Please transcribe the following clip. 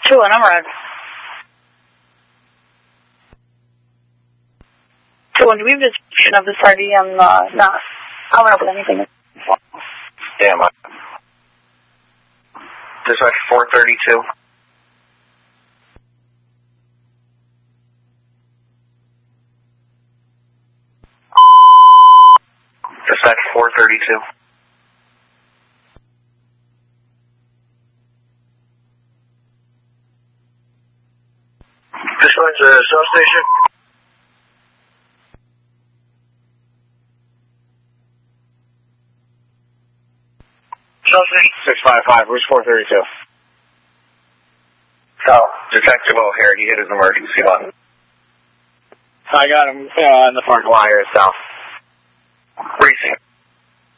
2, and I'm red. 2, and do we have a description of this party? I'm not coming up with anything. Damn. Dispatch 432. Dispatch 432. Dispatch substation. Substation 655, where's 432? So, Detective O'Hare, he hit his emergency button. I got him in the parking lot here south.